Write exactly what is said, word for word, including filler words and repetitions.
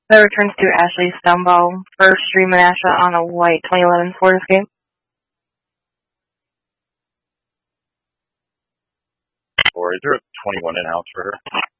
The returns to Ashley Stumbo, first stream Menasha on a white twenty eleven Ford Escape. Or is there a twenty-one in house for her?